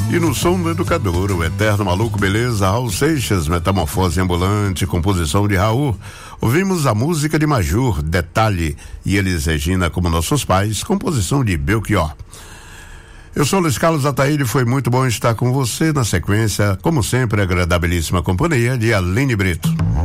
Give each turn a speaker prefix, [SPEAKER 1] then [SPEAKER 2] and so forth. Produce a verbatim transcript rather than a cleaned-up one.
[SPEAKER 1] E no som do educador, o eterno maluco beleza, Raul Seixas, Metamorfose Ambulante, composição de Raul. Ouvimos a música de Majur, Detalhe, e Elis Regina Como Nossos Pais, composição de Belchior. Eu sou Luiz Carlos Ataíde, foi muito bom estar com você. Na sequência, como sempre, a agradabilíssima companhia de Aline Brito.